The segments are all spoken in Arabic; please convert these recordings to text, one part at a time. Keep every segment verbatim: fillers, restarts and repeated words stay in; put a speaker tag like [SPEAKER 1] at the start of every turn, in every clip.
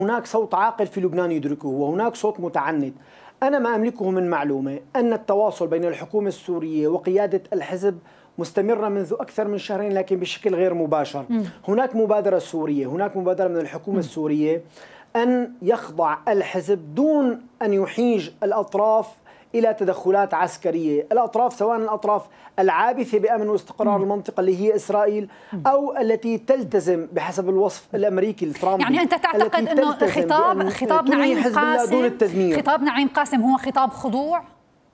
[SPEAKER 1] هناك صوت عاقل في لبنان يدركه وهناك صوت متعنت. أنا ما أملكه من معلومة أن التواصل بين الحكومة السورية وقيادة الحزب مستمرة منذ أكثر من شهرين، لكن بشكل غير مباشر. م. هناك مبادرة سورية، هناك مبادرة من الحكومة م. السورية أن يخضع الحزب دون أن يحيج الأطراف إلى تدخلات عسكرية. الأطراف سواء الأطراف العابثة بأمن واستقرار م. المنطقة اللي هي إسرائيل أو التي تلتزم بحسب الوصف الأمريكي الترامبي.
[SPEAKER 2] يعني أنت تعتقد أنه خطاب خطاب نعيم قاسم خطاب نعيم قاسم هو خطاب خضوع؟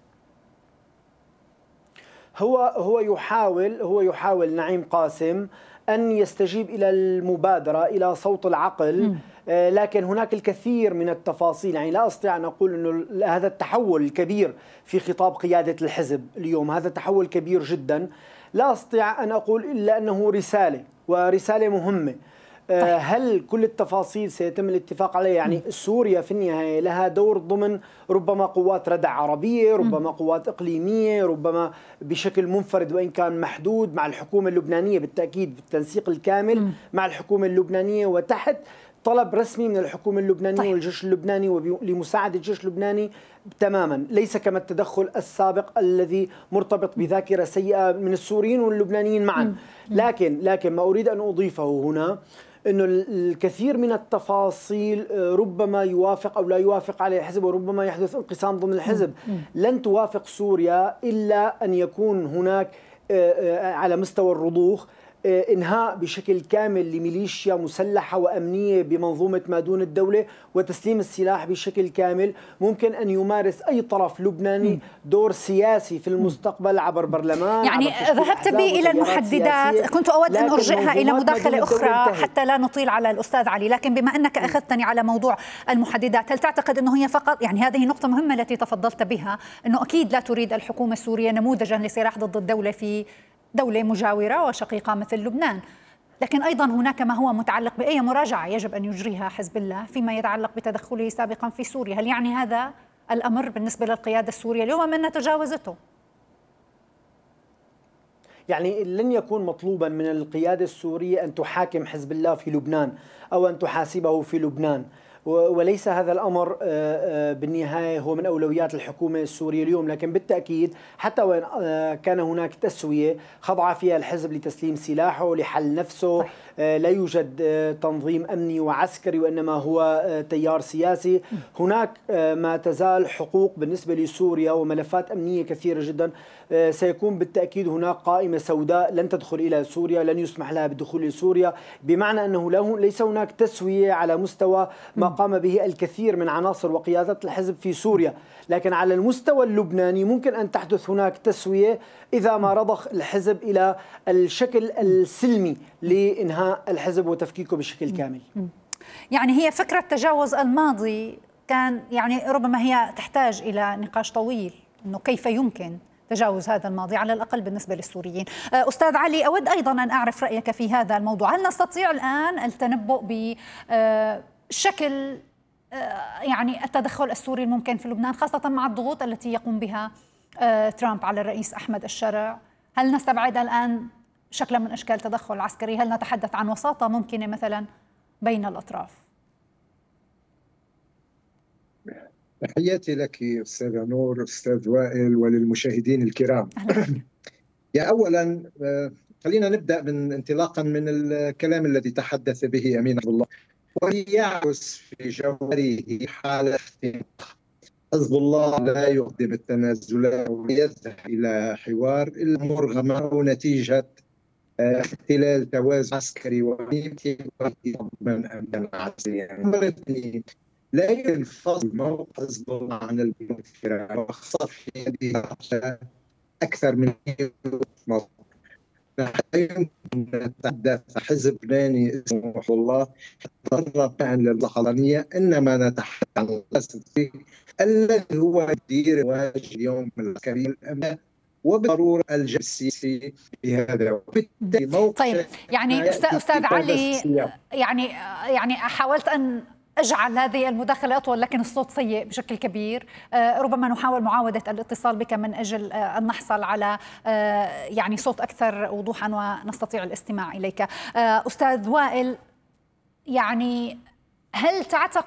[SPEAKER 1] هو هو يحاول هو يحاول نعيم قاسم أن يستجيب إلى المبادرة، إلى صوت العقل. م. لكن هناك الكثير من التفاصيل، يعني لا أستطيع أن أقول أنه هذا التحول الكبير في خطاب قيادة الحزب اليوم، هذا تحول كبير جدا. لا أستطيع أن أقول إلا أنه رسالة ورسالة مهمة. هل كل التفاصيل سيتم الاتفاق عليها؟ يعني سوريا في النهاية لها دور ضمن ربما قوات ردع عربية، ربما قوات إقليمية، ربما بشكل منفرد وإن كان محدود مع الحكومة اللبنانية، بالتأكيد بالتنسيق الكامل مع الحكومة اللبنانية وتحت طلب رسمي من الحكومة اللبنانية طيب. والجيش اللبناني ولمساعدة الجيش اللبناني تماما، ليس كما التدخل السابق الذي مرتبط بذاكرة سيئة من السوريين واللبنانيين معا. لكن لكن ما أريد أن أضيفه هنا أنه الكثير من التفاصيل ربما يوافق أو لا يوافق عليه الحزب، وربما يحدث انقسام ضمن الحزب. لن توافق سوريا إلا أن يكون هناك على مستوى الرضوخ إنهاء بشكل كامل لميليشيا مسلحة وأمنية بمنظومة ما دون الدولة، وتسليم السلاح بشكل كامل. ممكن أن يمارس أي طرف لبناني دور سياسي في المستقبل عبر برلمان.
[SPEAKER 2] يعني ذهبت بي إلى المحددات، كنت أود أن أرجعها إلى مداخلة أخرى حتى لا نطيل على الأستاذ علي، لكن بما أنك أخذتني على موضوع المحددات، هل تعتقد أنه هي فقط، يعني هذه نقطة مهمة التي تفضلت بها، أنه أكيد لا تريد الحكومة السورية نموذجا لسلاح ضد الدولة في دولة مجاورة وشقيقة مثل لبنان، لكن أيضا هناك ما هو متعلق بأي مراجعة يجب أن يجريها حزب الله فيما يتعلق بتدخله سابقا في سوريا. هل يعني هذا الأمر بالنسبة للقيادة السورية اليوم أنها تجاوزته؟
[SPEAKER 1] يعني لن يكون مطلوبا من القيادة السورية أن تحاكم حزب الله في لبنان أو أن تحاسبه في لبنان، وليس هذا الأمر بالنهاية هو من أولويات الحكومة السورية اليوم. لكن بالتأكيد حتى وإن كان هناك تسوية خضع فيها الحزب لتسليم سلاحه لحل نفسه، لا يوجد تنظيم أمني وعسكري وإنما هو تيار سياسي. هناك ما تزال حقوق بالنسبة لسوريا وملفات أمنية كثيرة جدا. سيكون بالتأكيد هناك قائمة سوداء لن تدخل إلى سوريا، لن يسمح لها بالدخول إلى سوريا، بمعنى أنه ليس هناك تسوية على مستوى ما قام به الكثير من عناصر وقيادات الحزب في سوريا. لكن على المستوى اللبناني ممكن أن تحدث هناك تسوية إذا ما رضخ الحزب إلى الشكل السلمي لإنهاء الحزب وتفكيكه بشكل كامل.
[SPEAKER 2] يعني هي فكرة تجاوز الماضي كان يعني ربما هي تحتاج إلى نقاش طويل، أنه كيف يمكن تجاوز هذا الماضي على الأقل بالنسبة للسوريين. أستاذ علي، أود أيضا أن أعرف رأيك في هذا الموضوع. هل نستطيع الآن التنبؤ بشكل يعني التدخل السوري الممكن في لبنان، خاصة مع الضغوط التي يقوم بها ترامب على الرئيس أحمد الشرع؟ هل نستبعد الآن شكلا من أشكال تدخل عسكري؟ هل نتحدث عن وساطة ممكنة مثلا بين الأطراف؟
[SPEAKER 3] تحياتي لك أستاذة نور، أستاذ وائل، وللمشاهدين الكرام. يا أولا خلينا نبدأ من انطلاقا من الكلام الذي تحدث به أمين عبد الله، ويعكس في جوهره حالة حزب الله لا يقدم التنازلات ويذهب إلى حوار إلا مرغمة ونتيجة اختلال توازن عسكري وامنيتي من امن عسكري. لا يمكن فصل موقف حزب الله عن الانفراد، وخاصة في هذه أكثر من موقف. لا يمكن أن نتحدث حزب لبناني اسمه حزب الله تطرف فعلا للوطنية، إنما نتحدث عن القصد الذي هو يدير واجب اليوم العسكري الأمن وبضرورة الجانب السياسي بهذا.
[SPEAKER 2] طيب يعني أستاذ علي، يعني يعني حاولت أن أجعل هذه المداخلة أطول لكن الصوت سيء بشكل كبير. ربما نحاول معاودة الاتصال بك من أجل أن نحصل على يعني صوت أكثر وضوحا ونستطيع الاستماع إليك. أستاذ وائل، يعني هل تعتقد